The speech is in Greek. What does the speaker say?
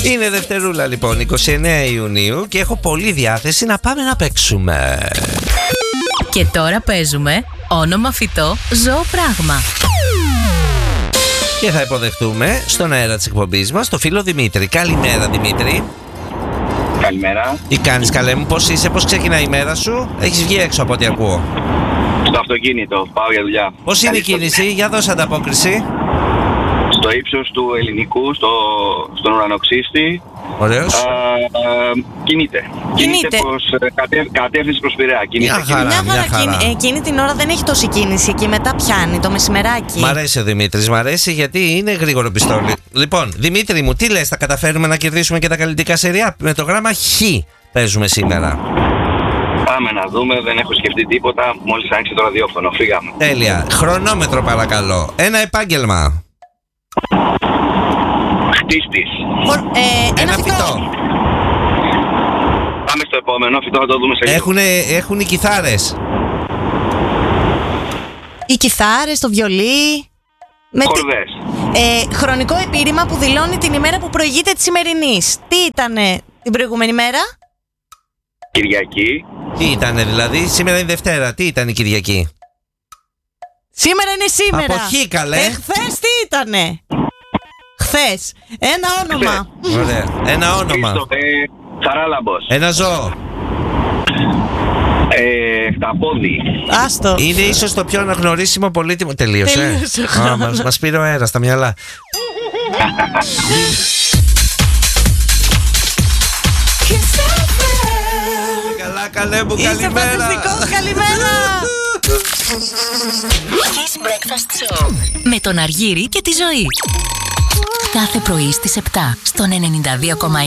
Είναι Δευτερούλα λοιπόν, 29 Ιουνίου και έχω πολλή διάθεση να πάμε να παίξουμε. Και τώρα παίζουμε όνομα φυτό, ζώο πράγμα. Και θα υποδεχτούμε στον αέρα της εκπομπής μας το φίλο Δημήτρη. Καλημέρα Δημήτρη. Καλημέρα. Τι κάνεις καλέ μου, πώς είσαι, πώς ξεκινάει η μέρα σου? Έχεις βγει έξω από ό,τι ακούω. Στο αυτοκίνητο, πάω για δουλειά. Πώς είναι η κίνηση, για δώσε ανταπόκριση. Στο ύψος του ελληνικού, στον ουρανοξύστη. Ωραίος. Κινείται προς κατεύθυνση προς Πειραιά. Μια χαρά. Εκείνη την ώρα δεν έχει τόση κίνηση και μετά πιάνει το μεσημεράκι. Μ' αρέσει ο Δημήτρης, μ' αρέσει γιατί είναι γρήγορο πιστόλι. Λοιπόν, Δημήτρη μου, τι λες, θα καταφέρουμε να κερδίσουμε και τα καλλιτικά σεριά? Με το γράμμα Χ παίζουμε σήμερα. Πάμε να δούμε, δεν έχω σκεφτεί τίποτα. Μόλις άνοιξε το ραδιόφωνο, φύγαμε. Τέλεια. Χρονόμετρο παρακαλώ. Ένα επάγγελμα. Χτίστης. Ένα φυτό. Πάμε στο επόμενο φυτό, θα το δούμε σε λίγο. Έχουν οι κιθάρες. Οι κιθάρες, το βιολί. Κορδές. Χρονικό επίρρημα που δηλώνει την ημέρα που προηγείται της σημερινής. Τι ήτανε την προηγούμενη μέρα? Κυριακή. Τι ήτανε δηλαδή, σήμερα είναι Δευτέρα, τι ήταν η Κυριακή? Σήμερα είναι σήμερα. Από Χ καλέ. Χθες τι ήτανε? Χθες. Ένα όνομα. Ωραία. Ένα όνομα. Τσαράλαμπος. Ένα ζώο. Χταπόδι. Άστο. Είναι ίσως το πιο αναγνωρίσιμο πολύτιμο. Τελείωσε. Μας πήρε ο αέρας στα μυαλά. Καλά καλέ μου, Είσαι καλημέρα. φανταστικός, καλημέρα. Kiss Breakfast Show με τον Αργύρη και τη Ζωή. Κάθε πρωί στις 7 στον 92,9.